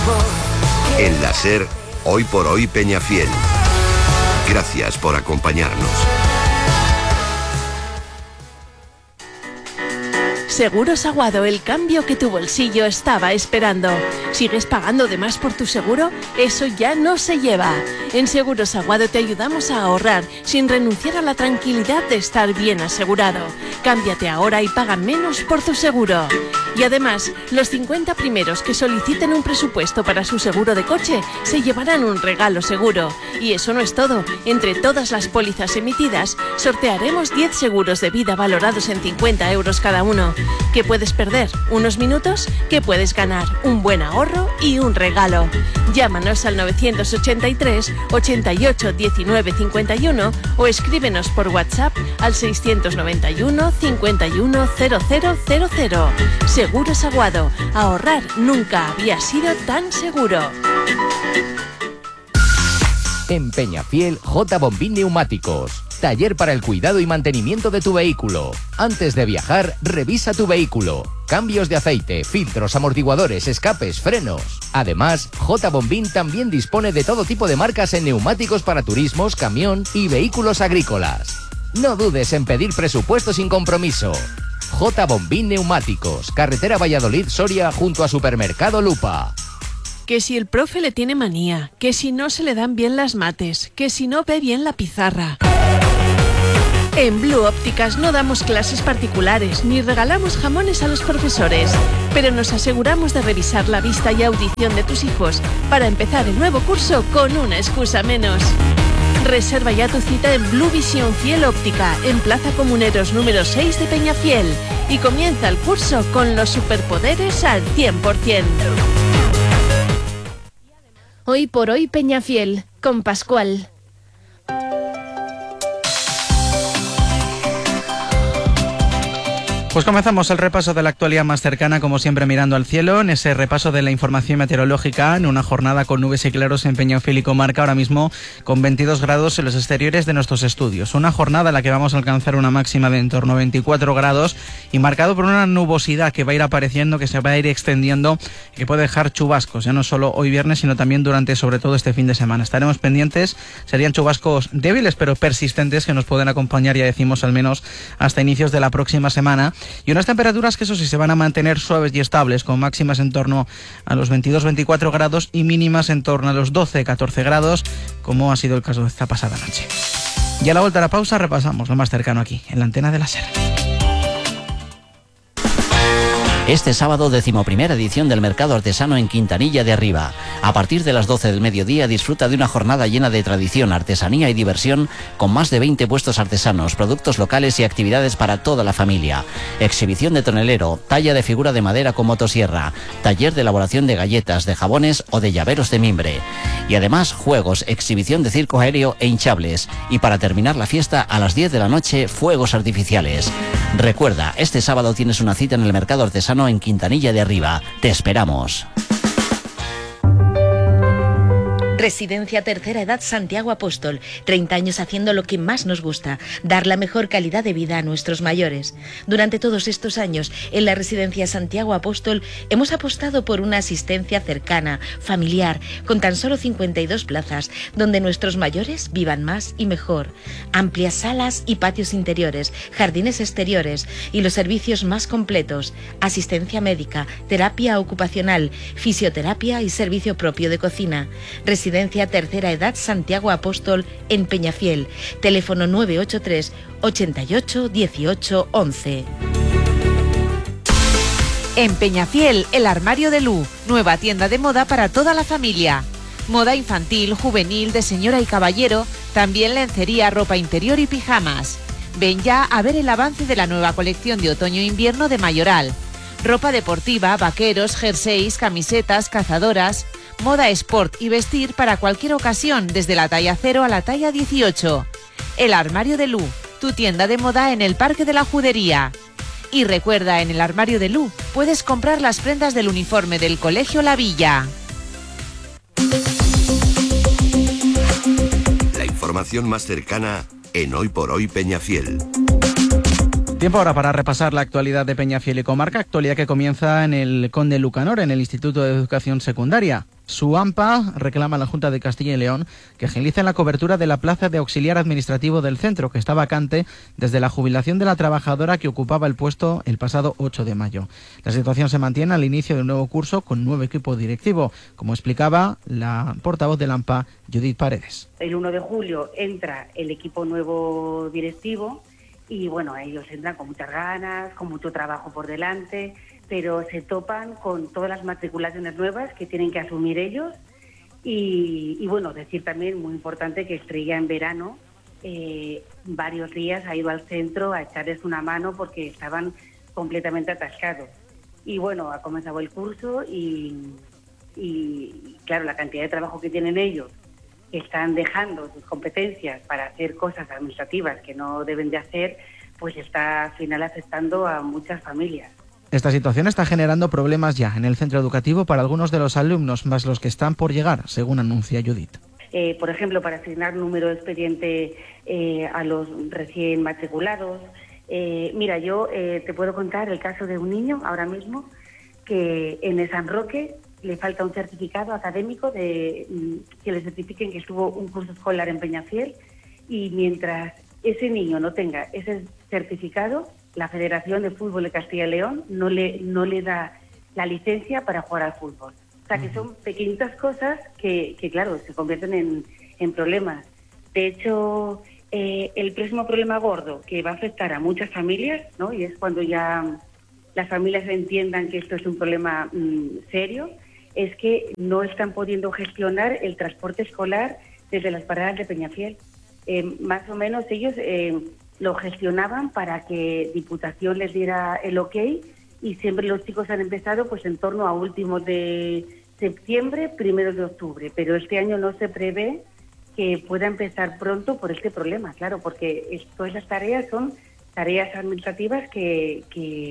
En la SER, hoy por hoy Peñafiel. Gracias por acompañarnos. Seguros Aguado, el cambio que tu bolsillo estaba esperando. ¿Sigues pagando de más por tu seguro? Eso ya no se lleva. En Seguros Aguado te ayudamos a ahorrar sin renunciar a la tranquilidad de estar bien asegurado. Cámbiate ahora y paga menos por tu seguro. Y además, los 50 primeros que soliciten un presupuesto para su seguro de coche se llevarán un regalo seguro. Y eso no es todo. Entre todas las pólizas emitidas, sortearemos 10 seguros de vida valorados en 50 euros cada uno. ¿Qué puedes perder? ¿Unos minutos? ¿Qué puedes ganar? Un buen ahorro y un regalo. Llámanos al 983 88 19 51 o escríbenos por WhatsApp al 691 51 0000. Seguros Aguado. Ahorrar nunca había sido tan seguro. En Peñafiel, J. Bombín Neumáticos. Taller para el cuidado y mantenimiento de tu vehículo. Antes de viajar, revisa tu vehículo. Cambios de aceite, filtros, amortiguadores, escapes, frenos. Además, J. Bombín también dispone de todo tipo de marcas en neumáticos para turismos, camión y vehículos agrícolas. No dudes en pedir presupuesto sin compromiso. J. Bombín Neumáticos, carretera Valladolid-Soria junto a Supermercado Lupa. Que si el profe le tiene manía, que si no se le dan bien las mates, que si no ve bien la pizarra. En Blue Ópticas no damos clases particulares ni regalamos jamones a los profesores, pero nos aseguramos de revisar la vista y audición de tus hijos para empezar el nuevo curso con una excusa menos. Reserva ya tu cita en Blue Visión Fiel Óptica, en Plaza Comuneros número 6 de Peñafiel, y comienza el curso con los superpoderes al 100%. Hoy por hoy Peñafiel, con Pascual. Pues comenzamos el repaso de la actualidad más cercana, como siempre mirando al cielo, en ese repaso de la información meteorológica, en una jornada con nubes y claros en Peñafiel y comarca, ahora mismo con 22 grados en los exteriores de nuestros estudios. Una jornada en la que vamos a alcanzar una máxima de en torno a 24 grados y marcado por una nubosidad que va a ir apareciendo, que se va a ir extendiendo y que puede dejar chubascos, ya no solo hoy viernes, sino también durante sobre todo este fin de semana. Estaremos pendientes, serían chubascos débiles pero persistentes que nos pueden acompañar, ya decimos, al menos hasta inicios de la próxima semana. Y unas temperaturas que eso sí se van a mantener suaves y estables, con máximas en torno a los 22-24 grados y mínimas en torno a los 12-14 grados, como ha sido el caso de esta pasada noche. Y a la vuelta a la pausa repasamos lo más cercano aquí, en la antena de la SER. Este sábado, 11ª edición del Mercado Artesano en Quintanilla de Arriba. A partir de las 12 del mediodía disfruta de una jornada llena de tradición, artesanía y diversión, con más de 20 puestos artesanos, productos locales y actividades para toda la familia. Exhibición de tonelero, talla de figura de madera con motosierra, taller de elaboración de galletas, de jabones o de llaveros de mimbre. Y además, juegos, exhibición de circo aéreo e hinchables. Y para terminar la fiesta, a las 10 de la noche, fuegos artificiales. Recuerda, este sábado tienes una cita en el Mercado Artesano en Quintanilla de Arriba. Te esperamos. Residencia Tercera Edad Santiago Apóstol. 30 años haciendo lo que más nos gusta, dar la mejor calidad de vida a nuestros mayores. Durante todos estos años, en la Residencia Santiago Apóstol, hemos apostado por una asistencia cercana, familiar, con tan solo 52 plazas, donde nuestros mayores vivan más y mejor. Amplias salas y patios interiores, jardines exteriores y los servicios más completos. Asistencia médica, terapia ocupacional, fisioterapia y servicio propio de cocina. Residencia Tercera Edad Santiago Apóstol en Peñafiel. Teléfono 983 88 18 11. En Peñafiel, el Armario de Lu, nueva tienda de moda para toda la familia. Moda infantil, juvenil, de señora y caballero, también lencería, ropa interior y pijamas. Ven ya a ver el avance de la nueva colección de otoño-invierno de Mayoral. Ropa deportiva, vaqueros, jerseys, camisetas, cazadoras. Moda sport y vestir para cualquier ocasión, desde la talla 0 a la talla 18. El Armario de Lu, tu tienda de moda en el Parque de la Judería. Y recuerda, en el Armario de Lu puedes comprar las prendas del uniforme del Colegio La Villa. La información más cercana en Hoy por Hoy Peñafiel. Tiempo ahora para repasar la actualidad de Peñafiel y comarca, actualidad que comienza en el Conde Lucanor, en el Instituto de Educación Secundaria. Su AMPA reclama a la Junta de Castilla y León que agilice la cobertura de la plaza de auxiliar administrativo del centro, que está vacante desde la jubilación de la trabajadora que ocupaba el puesto el pasado 8 de mayo. La situación se mantiene al inicio de un nuevo curso con nuevo equipo directivo, como explicaba la portavoz del AMPA, Judith Paredes. El 1 de julio entra el equipo nuevo directivo y bueno, ellos entran con muchas ganas, con mucho trabajo por delante, pero se topan con todas las matriculaciones nuevas que tienen que asumir ellos y bueno, decir también, muy importante, que Estrella en verano varios días ha ido al centro a echarles una mano porque estaban completamente atascados. Y bueno, ha comenzado el curso y claro, la cantidad de trabajo que tienen ellos, que están dejando sus competencias para hacer cosas administrativas que no deben de hacer, pues está al final afectando a muchas familias. Esta situación está generando problemas ya en el centro educativo para algunos de los alumnos, más los que están por llegar, según anuncia Judith. Por ejemplo, para asignar número de expediente a los recién matriculados. Mira, yo te puedo contar el caso de un niño ahora mismo que en el San Roque le falta un certificado académico que le certifiquen que estuvo un curso escolar en Peñafiel, y mientras ese niño no tenga ese certificado, la Federación de Fútbol de Castilla y León no le da la licencia para jugar al fútbol. O sea, que son pequeñitas cosas que claro, se convierten en problemas. De hecho, el próximo problema gordo que va a afectar a muchas familias, ¿no?, y es cuando ya las familias entiendan que esto es un problema serio, es que no están pudiendo gestionar el transporte escolar desde las paradas de Peñafiel. Más o menos ellos lo gestionaban para que Diputación les diera el ok, y siempre los chicos han empezado pues en torno a últimos de septiembre, primeros de octubre, pero este año no se prevé que pueda empezar pronto por este problema, claro, porque todas las tareas son tareas administrativas que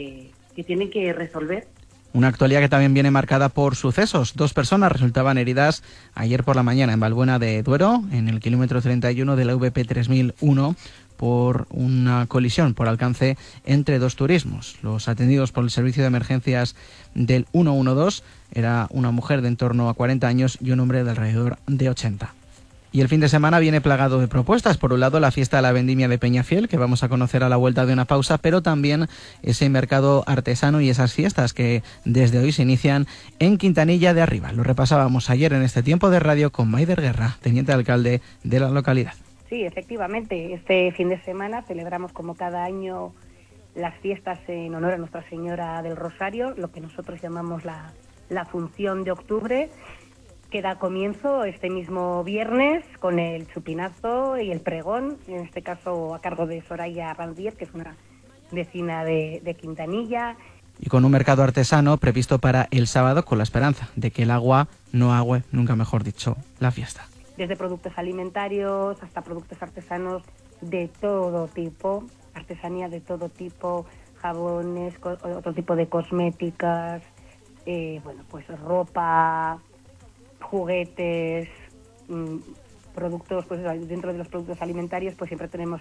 tienen que resolver. Una actualidad que también viene marcada por sucesos. 2 personas resultaban heridas ayer por la mañana en Balbuena de Duero, en el kilómetro 31 de la VP 3001, por una colisión por alcance entre 2 turismos. Los atendidos por el servicio de emergencias del 112 era una mujer de en torno a 40 años y un hombre de alrededor de 80. Y el fin de semana viene plagado de propuestas. Por un lado, la fiesta de la vendimia de Peñafiel, que vamos a conocer a la vuelta de una pausa, pero también ese mercado artesano y esas fiestas que desde hoy se inician en Quintanilla de Arriba. Lo repasábamos ayer en este tiempo de radio con Maider Guerra, teniente alcalde de la localidad. Sí, efectivamente. Este fin de semana celebramos, como cada año, las fiestas en honor a Nuestra Señora del Rosario, lo que nosotros llamamos la función de octubre, que da comienzo este mismo viernes con el chupinazo y el pregón, en este caso a cargo de Soraya Randier, que es una vecina de Quintanilla. Y con un mercado artesano previsto para el sábado, con la esperanza de que el agua no agüe, nunca mejor dicho, la fiesta. Desde productos alimentarios hasta productos artesanos de todo tipo, artesanía de todo tipo, jabones, otro tipo de cosméticas, pues ropa, juguetes, productos, pues dentro de los productos alimentarios pues siempre tenemos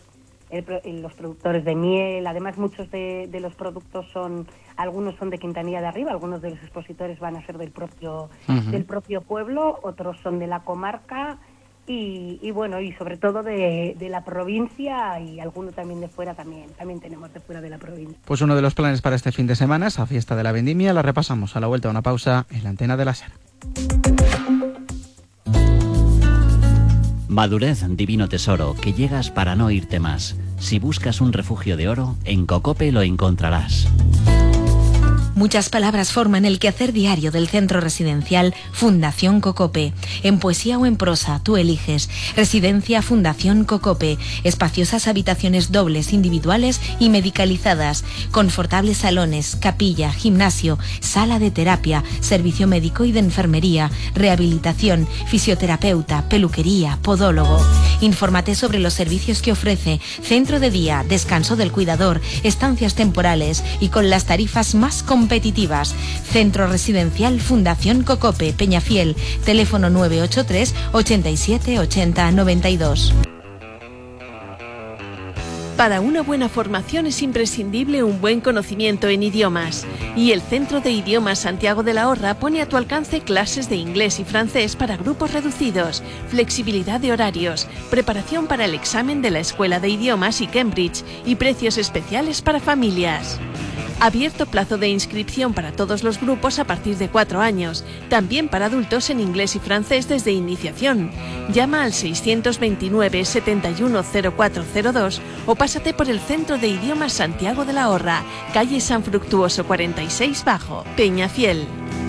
los productores de miel. Además, muchos de los productos algunos son de Quintanilla de Arriba, algunos de los expositores van a ser del propio pueblo, otros son de la comarca y bueno, y sobre todo de la provincia, y algunos también de fuera, también tenemos de fuera de la provincia. Pues uno de los planes para este fin de semana, esa fiesta de la vendimia, la repasamos a la vuelta de una pausa en la antena de la SER. Madurez, divino tesoro, que llegas para no irte más. Si buscas un refugio de oro, en Cocope lo encontrarás. Muchas palabras forman el quehacer diario del centro residencial Fundación Cocope. En poesía o en prosa, tú eliges. Residencia Fundación Cocope. Espaciosas habitaciones dobles, individuales y medicalizadas. Confortables salones, capilla, gimnasio, sala de terapia, servicio médico y de enfermería, rehabilitación, fisioterapeuta, peluquería, podólogo. Infórmate sobre los servicios que ofrece. Centro de día, descanso del cuidador, estancias temporales y con las tarifas más competitivas. Centro Residencial Fundación Cocope, Peñafiel. Teléfono 983 87 80 92. Para una buena formación es imprescindible un buen conocimiento en idiomas. Y el Centro de Idiomas Santiago de la Horra pone a tu alcance clases de inglés y francés para grupos reducidos, flexibilidad de horarios, preparación para el examen de la Escuela de Idiomas y Cambridge y precios especiales para familias. Abierto plazo de inscripción para todos los grupos a partir de 4 años, también para adultos en inglés y francés desde iniciación. Llama al 629 71 0402 o pásate por el Centro de Idiomas Santiago de la Horra, calle San Fructuoso 46 Bajo, Peñafiel.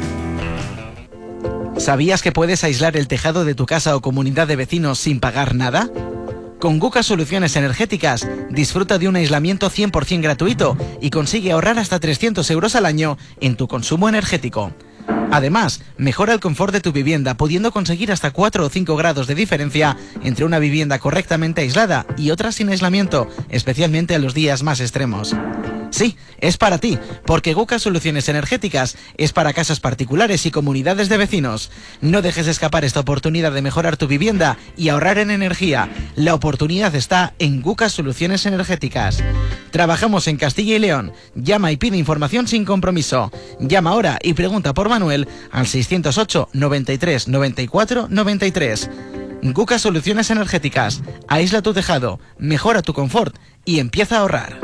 ¿Sabías que puedes aislar el tejado de tu casa o comunidad de vecinos sin pagar nada? Con Guca Soluciones Energéticas, disfruta de un aislamiento 100% gratuito y consigue ahorrar hasta 300 euros al año en tu consumo energético. Además, mejora el confort de tu vivienda, pudiendo conseguir hasta 4 o 5 grados de diferencia entre una vivienda correctamente aislada y otra sin aislamiento, especialmente en los días más extremos. Sí, es para ti, porque Guca Soluciones Energéticas es para casas particulares y comunidades de vecinos. No dejes escapar esta oportunidad de mejorar tu vivienda y ahorrar en energía. La oportunidad está en Guca Soluciones Energéticas. Trabajamos en Castilla y León. Llama y pide información sin compromiso. Llama ahora y pregunta por Manuel al 608 93 94 93. Guca Soluciones Energéticas. Aísla tu tejado, mejora tu confort y empieza a ahorrar.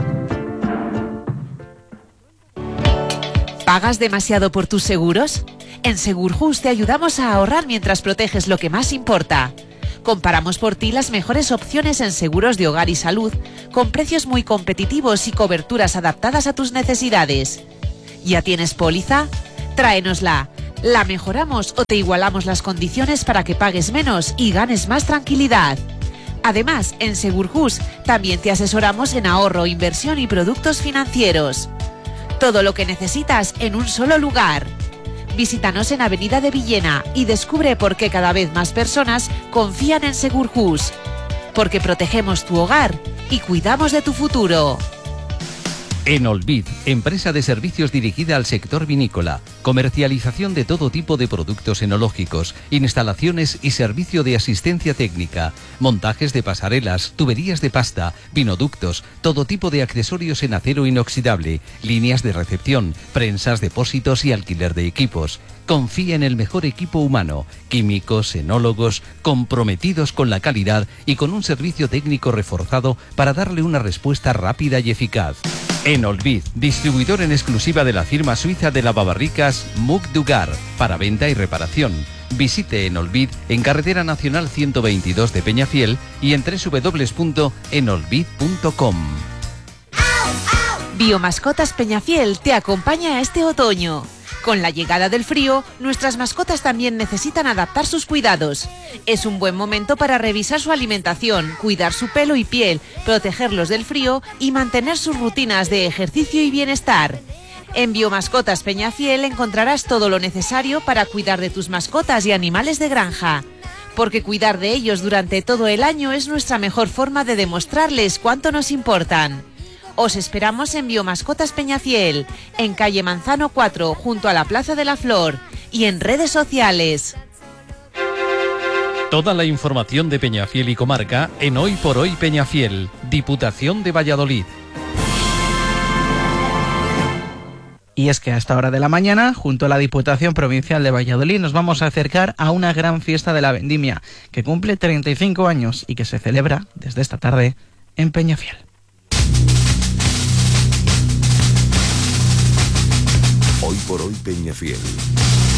¿Pagas demasiado por tus seguros? En Segurjus te ayudamos a ahorrar mientras proteges lo que más importa. Comparamos por ti las mejores opciones en seguros de hogar y salud, con precios muy competitivos y coberturas adaptadas a tus necesidades. ¿Ya tienes póliza? Tráenosla. La mejoramos o te igualamos las condiciones para que pagues menos y ganes más tranquilidad. Además, en Segurjus también te asesoramos en ahorro, inversión y productos financieros. Todo lo que necesitas en un solo lugar. Visítanos en Avenida de Villena y descubre por qué cada vez más personas confían en Segurjus. Porque protegemos tu hogar y cuidamos de tu futuro. Enolvid, empresa de servicios dirigida al sector vinícola, comercialización de todo tipo de productos enológicos, instalaciones y servicio de asistencia técnica, montajes de pasarelas, tuberías de pasta, vinoductos, todo tipo de accesorios en acero inoxidable, líneas de recepción, prensas, depósitos y alquiler de equipos. Confía en el mejor equipo humano, químicos, enólogos, comprometidos con la calidad y con un servicio técnico reforzado para darle una respuesta rápida y eficaz. Enolvid, distribuidor en exclusiva de la firma suiza de lavabarricas Muc Dugar, para venta y reparación. Visite Enolvid en Carretera Nacional 122 de Peñafiel y en www.enolvid.com. Biomascotas Peñafiel te acompaña este otoño. Con la llegada del frío, nuestras mascotas también necesitan adaptar sus cuidados. Es un buen momento para revisar su alimentación, cuidar su pelo y piel, protegerlos del frío y mantener sus rutinas de ejercicio y bienestar. En Biomascotas Peñafiel encontrarás todo lo necesario para cuidar de tus mascotas y animales de granja. Porque cuidar de ellos durante todo el año es nuestra mejor forma de demostrarles cuánto nos importan. Os esperamos en Biomascotas Peñafiel, en calle Manzano 4, junto a la Plaza de la Flor, y en redes sociales. Toda la información de Peñafiel y comarca en Hoy por Hoy Peñafiel, Diputación de Valladolid. Y es que a esta hora de la mañana, junto a la Diputación Provincial de Valladolid, nos vamos a acercar a una gran fiesta de la vendimia, que cumple 35 años y que se celebra desde esta tarde en Peñafiel. Hoy por Hoy Peñafiel.